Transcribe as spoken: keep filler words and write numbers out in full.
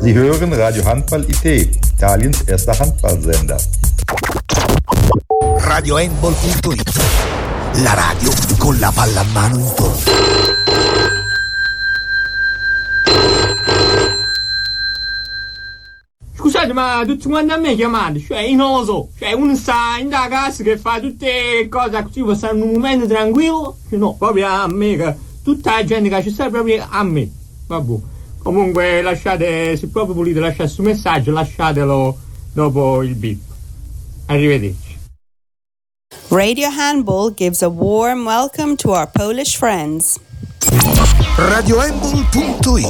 Sie hören Radio Handball I T, Italiens erster Handballsender. Radio Handball punto it, la radio con la palla a mano in tondo. Scusate, ma tutti quanti a me chiamate, cioè io non lo so, cioè uno sta in da casa che fa tutte le cose così per stare in un momento tranquillo, cioè no, proprio a me, che tutta la gente che ci sta proprio a me, vabbè. Comunque lasciate, se proprio volete lasciare questo messaggio, lasciatelo dopo il beep. Arrivederci. Radio Handball gives a warm welcome to our Polish friends. Radio Handball punto it,